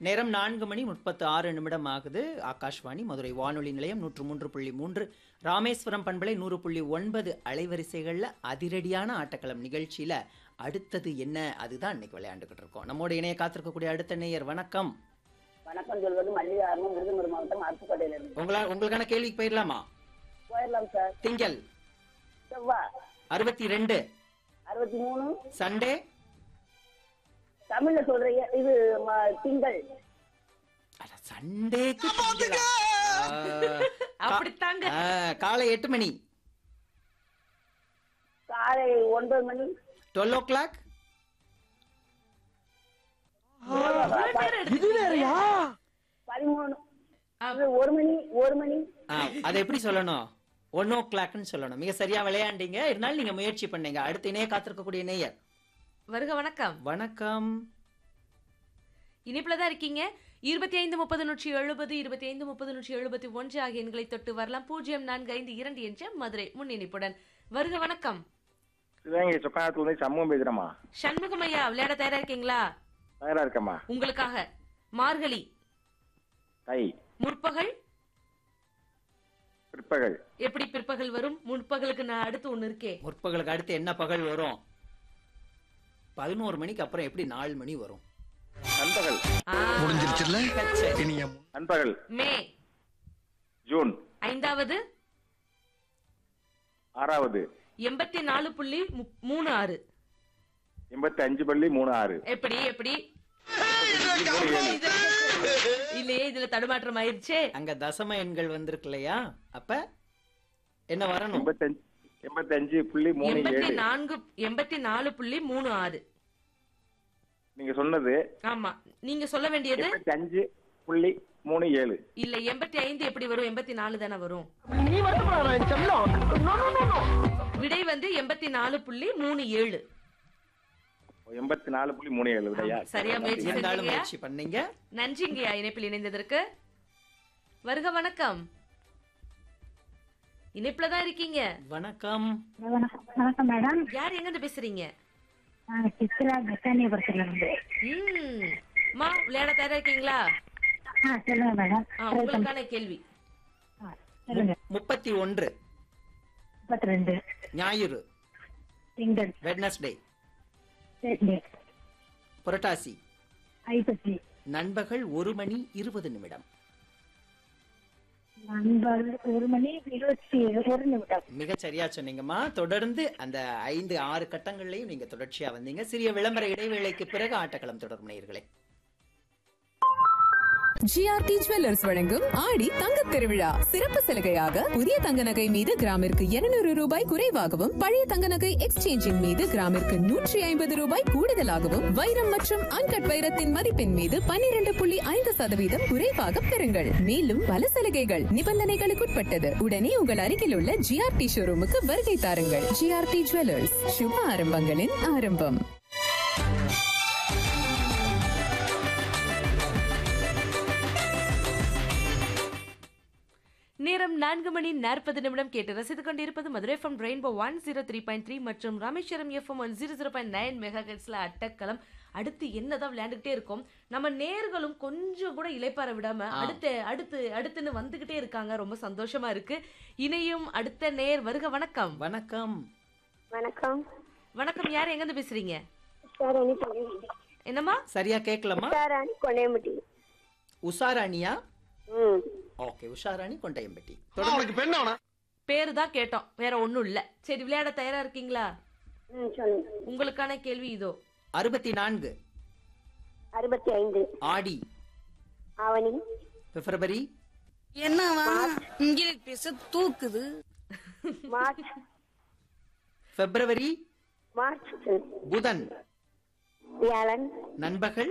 நேரம் 4:36 ஆகுது. ஆகாஷ்வாணி மதுரை வானொலி நிலையம் 103.3 ராமேஸ்வரம் பண்பலை 100.9 அலைவரிசைகள்ல அதிரடியான ஆட்டக்களம் நிகழ்ச்சியில அடுத்தது என்ன அதுதான் இன்னைக்கு விளையாண்டுகிட்டு இருக்கோம். நம்மோட இணைய காத்திருக்கக்கூடிய அடுத்த நேயர் வணக்கம். வணக்கம் சொல்வது மல்லிகார்மம் விருதுநகர் மாவட்டம் அருப்புக்கோட்டையில இருந்து. உங்களுக்கான கேள்விக்கு போயிடலாமா? போயிடலாம் சார். திங்கள் செவ்வாய் 62 63 சண்டே தமிழ்ல சொல்றீங்க. இது திங்கள் சண்டேக்கு அப்படித்தாங்க. காலை 8 மணி காலை 9 மணி 12 o'clock. இது வேறயா? 13 1 மணி அதை எப்படி சொல்லணும்? 1 o'clockன்னு சொல்லணும். மிக சரியா விளையாண்டீங்க. இருந்தாலும் நீங்க முயற்சி பண்ணீங்க. அடுத்த இணைய காத்திருக்கக்கூடிய நேயர் வருக வணக்கம். வணக்கம். இனிப்புலதான் இருக்கீங்க. 2530 2530 ஆகிய எண்களை தொட்டு வரலாம். 0452 என்ற மதுரை முன்னிணைப்புடன். வருக வணக்கம். சிவகங்கை சொக்கானத்துல சமூகம் பேசுறமா? சண்முகம் ஐயா, விளையாட தயாரா இருக்கீங்களா? தயாரா இருக்கமா. உங்களுக்காக மார்கழி தை முற்பகல் பிற்பகல். எப்படி பிற்பகல் வரும்? முற்பகலுக்கு நான் அடுத்து ஒண்ணு இருக்கே. முற்பகலுக்கு அடுத்து என்ன பகல் வரும்? 11 மணிக்கு அப்புறம் எப்படி 4 மணி வரும்? நண்பகல் முடிஞ்சிருச்சுல்ல. நண்பகல். மே ஜூன் 5வது 6வது 84.36 85.36. எப்படி எப்படி இல்லையே, இதுல தடுமாற்றம் ஆயிருச்சே. அங்க தசம எண்கள் வந்திருக்கு இல்லையா? அப்ப என்ன வரணும்? 85.37. 84.36. நீங்க சொன்னது. ஆமா, நீங்க சொல்ல வேண்டியது 85.37. இல்ல 85 எப்படி வரும்? 84 தானே வரும். விடை வந்து 84.37. 84.37 விடையா? சரியா முயற்சி இருந்தாலும் செஞ்சீங்க. முயற்சி பண்ணீங்க. நன்றிங்கய்யா இணைப்பில் இணைந்ததற்கு. வருக வணக்கம். இணைப்புல தான் இருக்கீங்க. வணக்கம். வணக்கம் மேடம். யார் எங்க இருந்து பேசுறீங்க? நாங்க சித்ரா மெக்கானிபுரத்துல இருந்து. மா, விளையாட தயாரா இருக்கீங்களா? சொல்லுங்க மேடம். உங்களுக்கான கேள்வி. சொல்லுங்க. 31 32 ஞாயிறு திங்கள் வெட்னஸ்டே தேர்ஸ்டே புரட்டாசி ஐப்பசி நண்பகல் 1:20. நண்பர் 1:21. மிக சரியா சொன்னீங்கம்மா. தொடர்ந்து அந்த 5-6 கட்டங்கள்லயும் நீங்க தொடர்ச்சியா வந்தீங்க. சிறிய விளம்பர இடைவேளைக்கு பிறகு ஆட்டக்களம் தொடரும் நேயர்களே. ஜிஆர்டி ஜுவல்லர்ஸ் வழங்கும் ஆடி தங்கத் திருவிழா சிறப்பு சலுகையாக புதிய தங்க நகை மீது கிராமிற்கு 200 ரூபாய் குறைவாகவும், பழைய தங்க நகை எக்ஸ்சேஞ்சின் மீது கிராமிற்கு 150 ரூபாய் கூடுதலாகவும், வைரம் மற்றும் அன்கட் வைரத்தின் மதிப்பின் மீது 12.5% குறைவாக பெறுங்கள். மேலும் பல சலுகைகள் நிபந்தனைகளுக்குட்பட்டது. உடனே உங்கள் அருகில் உள்ள ஜிஆர்டி ஷோரூமுக்கு வருகை தாருங்கள். ஜிஆர்டி ஜுவல்லர்ஸ், சுப ஆரம்பங்களின் ஆரம்பம். நேரம் 4:40 கேட்டு ரசித்துக் கொண்டிருப்பது மதுரை எஃப்எம் ரெயின்போ 103.3 மற்றும் ராமேஸ்வரம் எஃப்எம் 100.9 மெகாஹெர்ட்ஸ்ல அட்டக்களம். அடுத்து என்னதான் விளையாண்டுகிட்டே இருக்கோம். நம்ம நேர்களும் கொஞ்சம் கூட இளைப்பாற விடாம அடுத்துன்னு வந்துகிட்டே இருக்காங்க. ரொம்ப சந்தோஷமா இருக்கு. இணையும் அடுத்த நேர். வருக வணக்கம். வணக்கம். வணக்கம். வணக்கம். யார் எங்க இருந்து பேசுறீங்க? என்னம்மா? சரியா கேட்கலாமா? கொண்டையம்பட்டி. உஷாராணியா? ஓகே, உஷாராணி கொண்டையம்பட்டி. பேரு தான் கேட்டோம், வேற ஒண்ணும் இல்ல. சரி, விளையாட தயாரா இருக்கீங்களா? உங்களுக்கான கேள்வி இதோ. 64 65 ஆடி ஆவணி பிப்ரவரி என்னவா இங்கிலீஷ் பேச தூக்குது. மார்ச் பிப்ரவரி மார்ச் புதன் வியாழன் நண்பகல்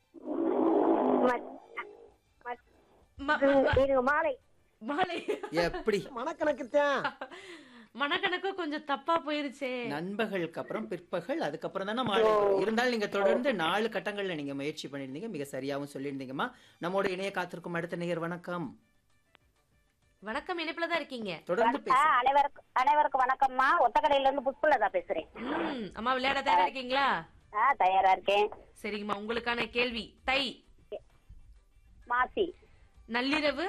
மாலை மாலை. எப்படி மனக்கணக்கு கொஞ்சம் தப்பா போயிருச்சே. நண்பகலுக்கு அப்புறம் பிற்பகல், அதுக்கப்புறம் தானே மாலை. இருந்தாலும் நீங்க தொடர்ந்து 4 கட்டங்கள்ல நீங்க முயற்சி பண்ணிருந்தீங்க. மிக சரியாவும் சொல்லியிருந்தீங்கம்மா. நம்மோட இணைய காத்திருக்கும் அடுத்த நேயர் வணக்கம். வணக்கம். இணைப்புல தான் இருக்கீங்க. தொடர்ந்து பேசுங்க. அனைவருக்கும் வணக்கம்மா. ஒத்தக்கடையில இருந்து புஷ்பலதா பேசுறேன். அம்மா, விளையாட தயாரா இருக்கீங்களா? தயாரா இருக்கேன். சரிங்கம்மா, உங்களுக்கான கேள்வி. தை மாசி. நள்ளிரவு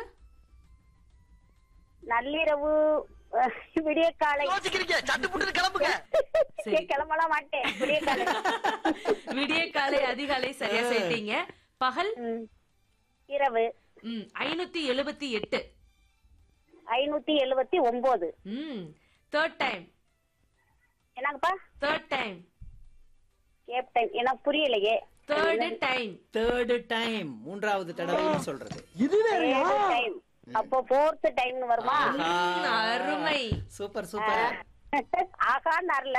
நள்ளிரவு விடிய காலை. சரி. கிளம்பலாம் மாட்டேன். விடிய காலை. விடிய காலை அதிகாலை சரியா சொல்லிட்டீங்க. பகல் இரவு. 578. 579. Third time. என்னங்கப்பா? Third time. Captain எனக்கு புரியலையே. Third time. மூன்றாவது தடவைன்னு சொல்றது. டைம். அப்போ ஃபோர்த் டைம்னு வருமா? அருமை. Super super. ஆகா நரல.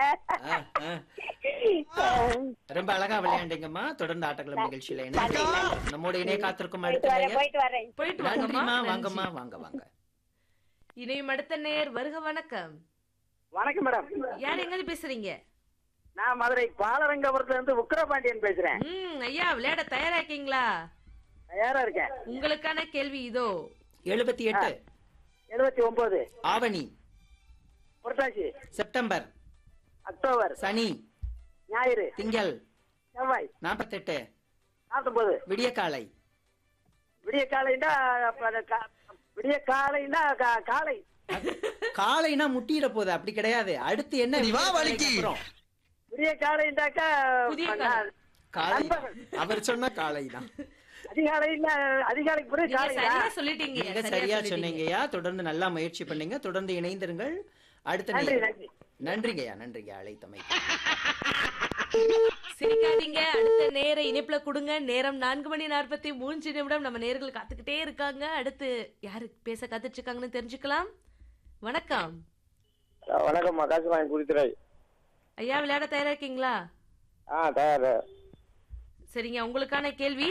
ரொம்ப அழகா விளையாண்டீங்கம்மா. தொடர்ந்து ஆட்டக்களம் நிகழ்ச்சியில நம்மோட இணைய காத்திருக்கும் அடுத்த நேயர். போயிட்டு நன்றிமா. வாங்கம்மா. வாங்கம்மா வாங்க வாங்க. இணையும் அடுத்த நேயர் வருக. வணக்கம். வணக்கம் மேடம். யார் எங்க பேசுறீங்க? நான் மதுரை பாலரங்கபுரத்துல இருந்து உக்கிரபாண்டியன் பேசுறேன். ஐயா விளையாட தயாரா இருக்கீங்களா? தயாரா இருக்கேன். உங்களுக்கான கேள்வி இதோ. 78. 79. ஆவணி. புரட்டாசி. செப்டம்பர். அக்டோபர். சனி. ஞாயிறு. திங்கள். செவ்வாய். 48. 49. விடியகாலை. விடிய காலைன்னா விடிய காலைன்னா காலை. காலைனா முட்டிட போகுது, அப்படி கிடையாது. அடுத்து என்ன? விடிய காலைண்டாக்கா காலை. அவர் சொன்ன காலை தான். அதிகாலைக்கு பிறகு காலை. சரியா சொல்லிட்டீங்க. நீங்க சரியா சொன்னீங்கய்யா. தொடர்ந்து நல்லா முயற்சி பண்ணீங்க. தொடர்ந்து இணைந்திருங்கள். அடுத்த நன்றிங்கய்யா. நன்றிங்க அழைத்தமை. சிரிக்காதீங்க. அடுத்த நேர இணைப்புல கொடுங்க. நேரம் 4:43 நம்ம நேர்கள் காத்துக்கிட்டே இருக்காங்க. அடுத்து யாரு பேச காத்துட்டு இருக்காங்கன்னு தெரிஞ்சுக்கலாம். வணக்கம். வணக்கம். ஆகாஷ்வாணி குறித்துறை. ஐயா விளையாட தயாரா இருக்கீங்களா? தயார். சரிங்க. உங்களுக்கான கேள்வி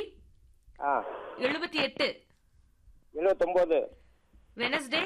78. 79. வெனஸ்டே.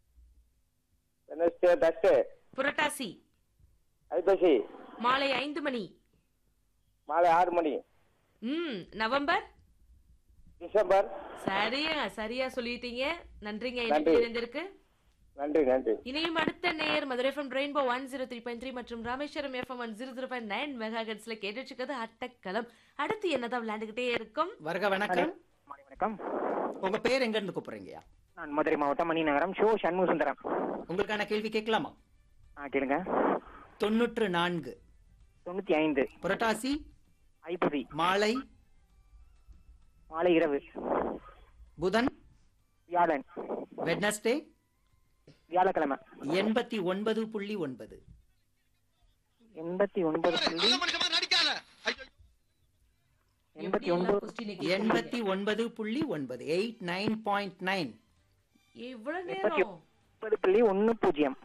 தட்டு. புரட்டாசி. ஐப்பசி. மாலை 5 மணி. மாலை 6 மணி. நவம்பர். டிசம்பர். சரியா சொல்லிட்டீங்க. நன்றிங்க. நன்றி. இணைந்திருக்கு. நன்றி நன்றி. இனியும் அடுத்த நேயர் மதுரை FM ரெயின்போ 103.3 மற்றும் ராமேஸ்வரம் FM 100.9 மெகாஹெர்ட்ஸ்ல கேட்டுட்டு இருக்கிறது அட்டக்களம். அடுத்து என்னதான் விளையாண்டுகிட்டே இருக்கும். வருக. வணக்கம். வணக்கம். உங்க பேர் எங்க இருந்து கூப்பிடுறீங்கயா? நான் மதுரை மாவட்டம் மணிநகரம் ஷோ சண்முக சுந்தரம். உங்களுக்கான கேள்வி கேட்கலாமா? கேளுங்க. 94. 95. புரட்டாசி. ஐப்பசி. மாலை. இரவு. புதன். வியாழன். வெட்னஸ்டே. வியாழக்கிழமை. 89.9. 89.9. எவ்வளவு நேரம்? 89.10.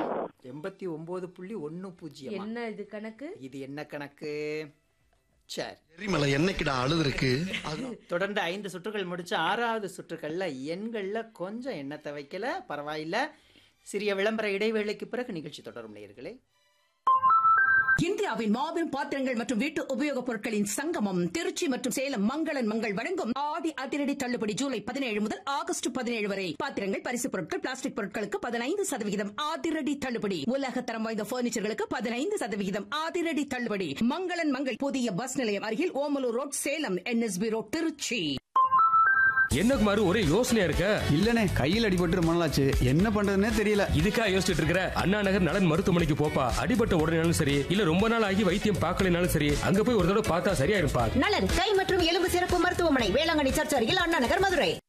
89.10. என்ன இது கணக்கு? இது என்ன கணக்கு? சரி. எரிமலை என்னைக்குடா அழுது இருக்கு. தொடர்ந்து 5 சுற்றுகள் முடிச்சு 6வது சுற்றுகள்ல எண்கள்ல கொஞ்சம் எண்ணத்தை வைக்கல, பரவாயில்ல. சிறிய விளம்பர இடைவேளைக்கு பிறகு நிகழ்ச்சி தொடரும் நேயர்களே. இந்தியாவின் மாபெரும் பாத்திரங்கள் மற்றும் வீட்டு உபயோகப் பொருட்களின் சங்கமம் திருச்சி மற்றும் சேலம் மங்களன் மங்கள் வழங்கும் ஆடி அதிரடி தள்ளுபடி ஜூலை 17 முதல் ஆகஸ்ட் 17 வரை. பாத்திரங்கள், பரிசு பொருட்கள், பிளாஸ்டிக் பொருட்களுக்கு 15% அதிரடி தள்ளுபடி. உலக தரம் வாய்ந்த பர்னிச்சர்களுக்கு 15% அதிரடி தள்ளுபடி. மங்களன் மங்கள் புதிய பஸ் நிலையம் அருகில் Omalur road Salem. NSB road Trichy. என்ன குமாரு ஒரே யோசனையா இருக்க? இல்லனே, கையில் அடிபட்டு ரொம்ப நாளாச்சு, என்ன பண்றதுன்னே தெரியல. இதுக்கா யோசிச்சுட்டு இருக்கிற? அண்ணா நகர் நலன் மருத்துவமனைக்கு போப்பா. அடிபட்ட உடனேனாலும் சரி, இல்ல ரொம்ப நாள் ஆகி வைத்தியம் பார்க்கலனாலும் சரி, அங்க போய் ஒரு தடவை பார்த்தா சரியா இருப்பா. நலன் கை மற்றும் எலும்பு சிறப்பு மருத்துவமனை, வேளாங்கண்ணி சர்ச் அருகில், அண்ணா நகர், மதுரை.